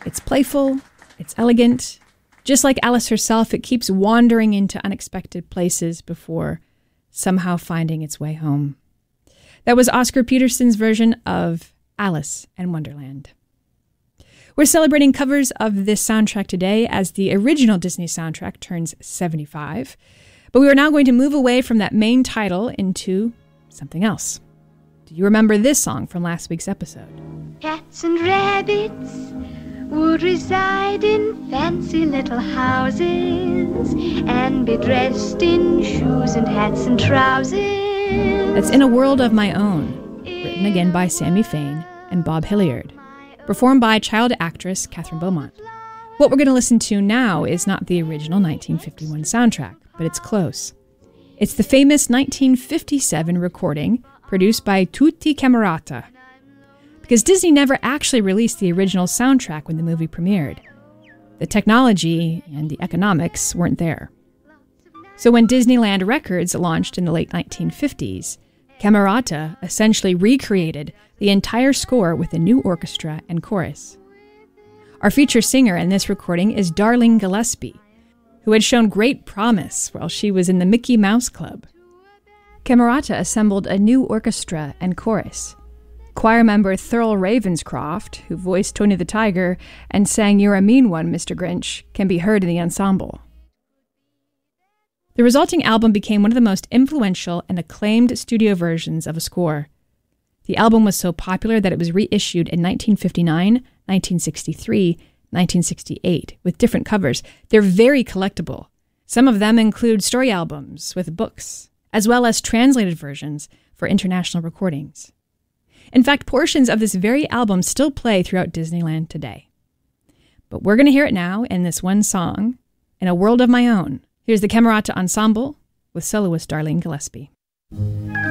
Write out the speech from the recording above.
It's playful, it's elegant. Just like Alice herself, it keeps wandering into unexpected places before somehow finding its way home. That was Oscar Peterson's version of Alice in Wonderland. We're celebrating covers of this soundtrack today as the original Disney soundtrack turns 75. But we are now going to move away from that main title into something else. Do you remember this song from last week's episode? Cats and rabbits would reside in fancy little houses and be dressed in shoes and hats and trousers. That's In a World of My Own, written again by Sammy Fain and Bob Hilliard, performed by child actress Catherine Beaumont. What we're going to listen to now is not the original 1951 soundtrack, but it's close. It's the famous 1957 recording produced by Tutti Camerata, because Disney never actually released the original soundtrack when the movie premiered. The technology and the economics weren't there. So when Disneyland Records launched in the late 1950s, Camerata essentially recreated the entire score with a new orchestra and chorus. Our feature singer in this recording is Darlene Gillespie, who had shown great promise while she was in the Mickey Mouse Club. Camerata assembled a new orchestra and chorus. Choir member Thurl Ravenscroft, who voiced Tony the Tiger and sang You're a Mean One, Mr. Grinch, can be heard in the ensemble. The resulting album became one of the most influential and acclaimed studio versions of a score. The album was so popular that it was reissued in 1959, 1963, 1968, with different covers. They're very collectible. Some of them include story albums with books, as well as translated versions for international recordings. In fact, portions of this very album still play throughout Disneyland today. But we're going to hear it now in this one song, In a World of My Own. Here's the Camerata Ensemble with soloist Darlene Gillespie.